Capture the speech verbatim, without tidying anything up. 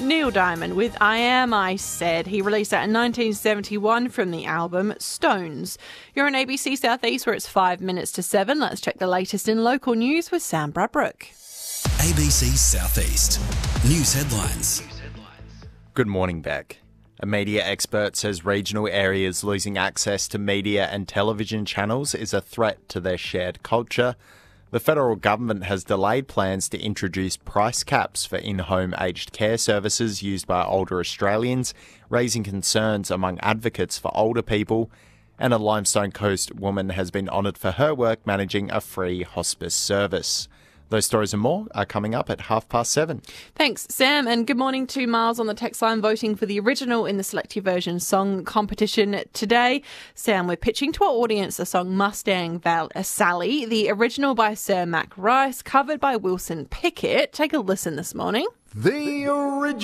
Neil Diamond with I Am, I Said. He released that in nineteen seventy-one from the album Stones. You're on A B C Southeast where it's five minutes to seven. Let's check the latest in local news with Sam Bradbrook. A B C Southeast. News headlines. Good morning, Beck. A media expert says regional areas losing access to media and television channels is a threat to their shared culture. The federal government has delayed plans to introduce price caps for in-home aged care services used by older Australians, raising concerns among advocates for older people. And a Limestone Coast woman has been honoured for her work managing a free hospice service. Those stories and more are coming up at half past seven. Thanks, Sam, and good morning to Miles on the text line voting for the original in the Select Your Version song competition today. Sam, we're pitching to our audience the song Mustang Val- uh, Sally, the original by Sir Mac Rice, covered by Wilson Pickett. Take a listen this morning. The original.